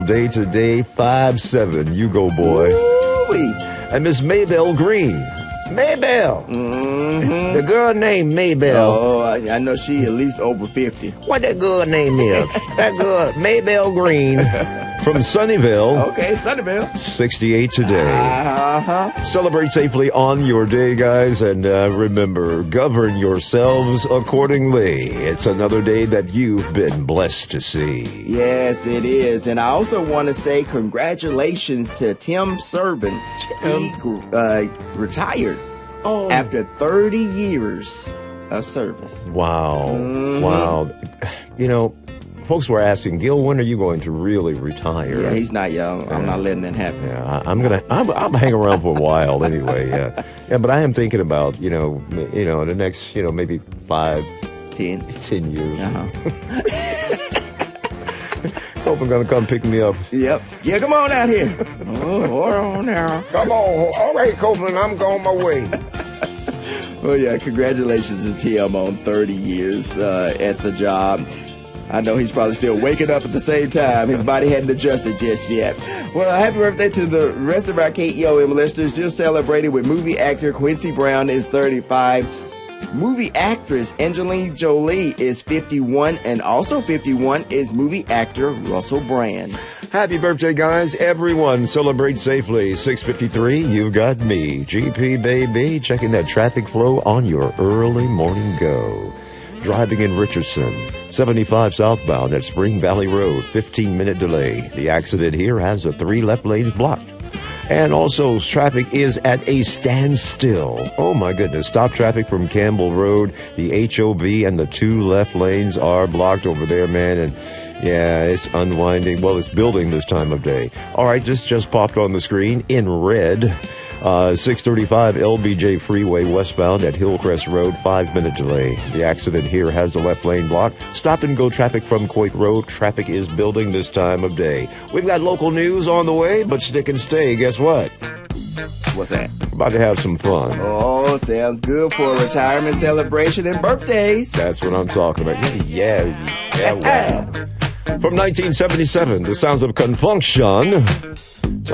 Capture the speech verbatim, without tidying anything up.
Day to day, five seven. You go, boy. Ooh-wee. And Miss Maybelle Green. Maybelle. Mm-hmm. The girl named Maybelle. Oh, I, I know she at least over fifty. What that girl name is? That girl, Maybelle Green from Sunnyvale. Okay, Sunnyvale. sixty-eight today. Uh-huh. Celebrate safely on your day, guys, and uh, remember, govern yourselves accordingly. It's another day that you've been blessed to see. Yes, it is. And I also want to say congratulations to Tim Serban. He uh, retired Oh. after thirty years of service. Wow. Mhm. Wow. You know, folks were asking, Gil, when are you going to really retire? Yeah, he's not young. I'm not letting that happen. Yeah, I, I'm gonna. I'm, I'm hang around for a while anyway. Yeah, yeah. But I am thinking about you know, m- you know, the next you know maybe five, Ten. ten years. Uh-huh. Hope I'm gonna come pick me up. Yep. Yeah, come on out here. Oh, hold on now. Come on, all right, Copeland. I'm going my way. Well, yeah, congratulations to Tim on thirty years uh, at the job. I know he's probably still waking up at the same time. His body hadn't adjusted just yet. Well, happy birthday to the rest of our K E O M listeners. You're celebrating with movie actor Quincy Brown is thirty-five. Movie actress Angelina Jolie is fifty-one. And also fifty-one is movie actor Russell Brand. Happy birthday, guys. Everyone celebrate safely. six fifty-three, you've got me. G P, baby, checking that traffic flow on your early morning go. Driving in Richardson, seventy-five southbound at Spring Valley Road, fifteen minute delay. The accident here has the three left lanes blocked. And also, traffic is at a standstill. Oh, my goodness. Stop traffic from Campbell Road. The H O V and the two left lanes are blocked over there, man. And, yeah, it's unwinding. Well, it's building this time of day. All right, this just popped on the screen in red. Uh, six thirty-five L B J Freeway westbound at Hillcrest Road, five-minute delay. The accident here has the left lane blocked. Stop-and-go traffic from Coit Road. Traffic is building this time of day. We've got local news on the way, but stick and stay. Guess what? What's that? We're about to have some fun. Oh, sounds good for a retirement celebration and birthdays. That's what I'm talking about. Yeah, yeah, yeah. Wow. From nineteen seventy-seven, the sounds of Confunction.